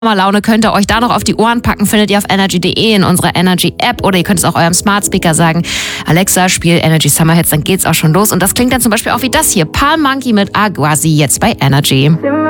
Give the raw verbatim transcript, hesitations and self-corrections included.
Laune könnt ihr euch da noch auf die Ohren packen, findet ihr auf energy punkt de in unserer Energy-App oder ihr könnt es auch eurem Smart Speaker sagen, Alexa, spiel Energy Summer Hits, dann geht's auch schon los. Und das klingt dann zum Beispiel auch wie das hier, Palm Monkey mit Aguasi jetzt bei Energy.